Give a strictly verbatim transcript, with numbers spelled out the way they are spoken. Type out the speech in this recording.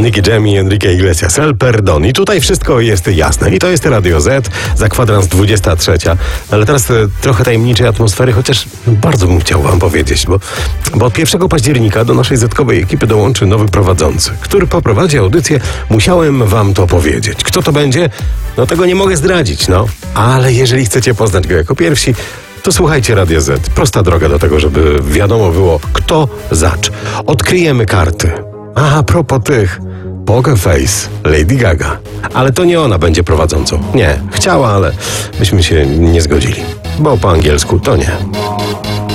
Nicky Jam i Enrique Iglesias, El Perdón. I tutaj wszystko jest jasne. I to jest Radio Z, za kwadrans dwudziesta trzecia. Ale teraz e, trochę tajemniczej atmosfery, chociaż bardzo bym chciał wam powiedzieć, bo, bo od pierwszego października do naszej zetkowej ekipy dołączy nowy prowadzący, który poprowadzi audycję. Musiałem wam to powiedzieć. Kto to będzie? No tego nie mogę zdradzić, no. Ale jeżeli chcecie poznać go jako pierwsi, to słuchajcie Radio Z. Prosta droga do tego, żeby wiadomo było, kto zacz. Odkryjemy karty. A, a propos tych, Poker Face, Lady Gaga. Ale to nie ona będzie prowadzącą. Nie, chciała, ale myśmy się nie zgodzili. Bo po angielsku to nie.